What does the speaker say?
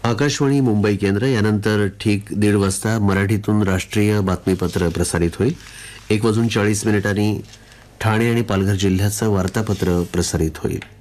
आकाशवाणी मुंबई केंद्र यानंतर ठीक 1:30 वाजता मराठीतून राष्ट्रीय बातमीपत्र प्रसारित होईल. 1:40 ठाणे आणि पालघर जिल्ह्याचं वार्तापत्र प्रसारित होईल.